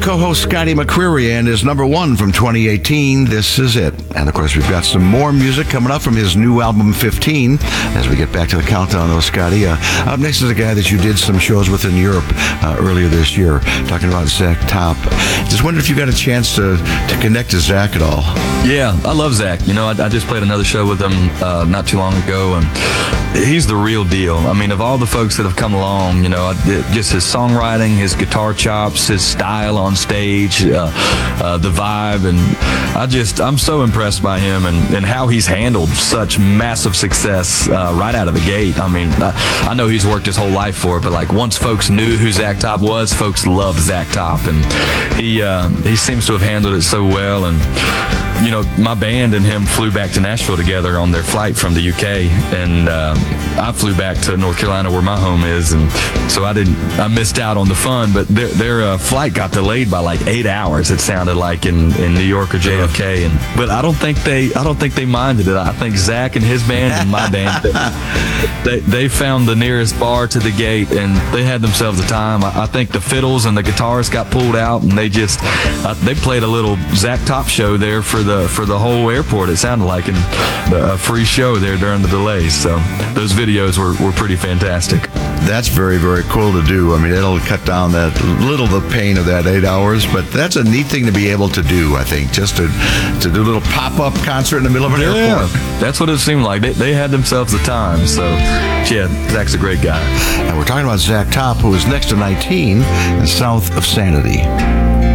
co-host Scotty McCreery and his number one from 2018, This Is It. And of course, we've got some more music coming up from his new album 15 as we get back to the countdown, though, Scotty. Up next is a guy that you did some shows with in Europe earlier this year, talking about Zach Top. Just wondered if you got a chance to connect to Zach at all. Yeah, I love Zach. You know, I just played another show with him not too long ago, and he's the real deal. I mean, of all the folks that have come along, you know, just his songwriting, his guitar chops, his style on stage, the vibe, and I'm so impressed by him and how he's handled such massive success right out of the gate. I mean, I know he's worked his whole life for it, but like once folks knew who Zach Top was, folks loved Zach Top, and he seems to have handled it so well. And you know, my band and him flew back to Nashville together on their flight from the UK, and I flew back to North Carolina where my home is, and so I missed out on the fun, but their flight got delayed by like 8 hours, it sounded like, in New York or JFK, but I don't think they minded it. I think Zach and his band and my band, they found the nearest bar to the gate, and they had themselves a time. I think the fiddles and the guitars got pulled out, and they played a little Zach Top show there for the whole airport, it sounded like, and a free show there during the delays. So those videos were pretty fantastic. That's very, very cool to do. I mean, it'll cut down the pain of that 8 hours, but that's a neat thing to be able to do, I think, just to do a little pop-up concert in the middle of an airport. That's what it seemed like. They had themselves the time. So, yeah, Zach's a great guy. And we're talking about Zach Top, who is next to 19 and south of Sanity.